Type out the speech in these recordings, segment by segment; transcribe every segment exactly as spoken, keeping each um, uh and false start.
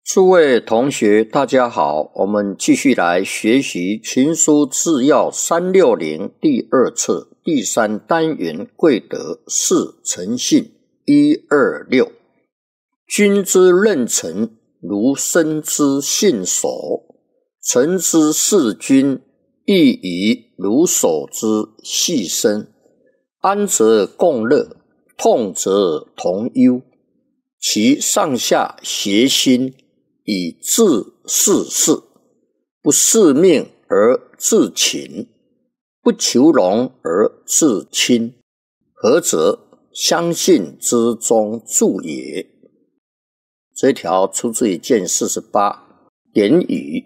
诸位同学大家好，我们继续来学习群书治要三六零第二册第三单元贵德四诚信一二六。君之任臣，如身之信守，臣之事君，亦宜如手之细身。安则共乐，痛则同忧，其上下协心，以治世事，不恃命而自勤，不求荣而自轻，何则相信之中助也。这条出自于卷四十八言语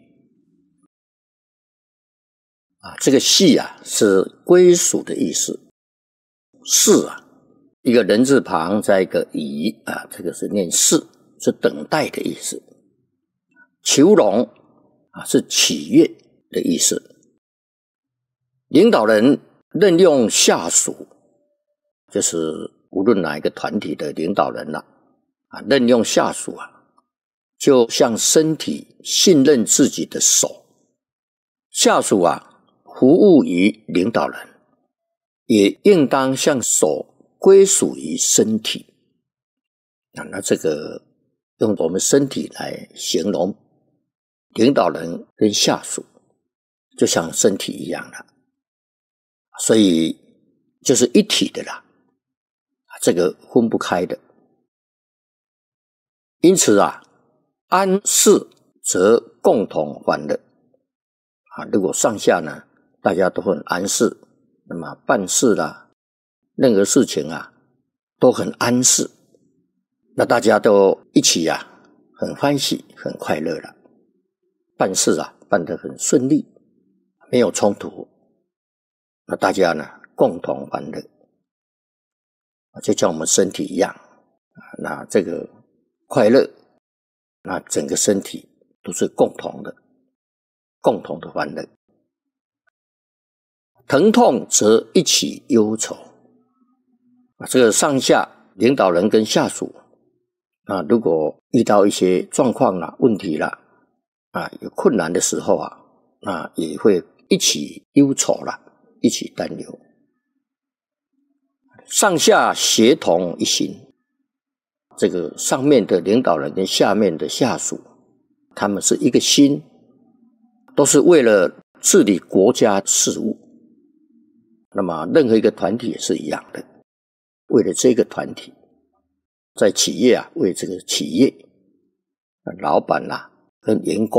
啊，这个系啊是归属的意思，是啊一个人字旁再一个以啊，这个是念是，是等待的意思。求荣啊是喜悦的意思。领导人任用下属，就是无论哪一个团体的领导人啊，啊任用下属啊，就像身体信任自己的手。下属啊服务于领导人，也应当像手归属于身体。啊、那这个用我们身体来形容领导人跟下属，就像身体一样了，所以就是一体的啦，这个分不开的。因此啊，安适则共同欢乐啊。如果上下呢，大家都很安适，那么办事啦，任何事情啊，都很安适，那大家都一起啊，很欢喜，很快乐了。办事啊办得很顺利，没有冲突，那大家呢共同欢乐，就像我们身体一样，那这个快乐，那整个身体都是共同的，共同的欢乐。疼痛则一起忧愁，这个上下领导人跟下属啊，如果遇到一些状况啦、问题啦啊，有困难的时候啊，那也会一起忧愁啦，一起担忧。上下协同一心，这个上面的领导人跟下面的下属，他们是一个心，都是为了治理国家事务。那么任何一个团体也是一样的，为了这个团体，在企业啊，为这个企业，老板啦、啊、跟员工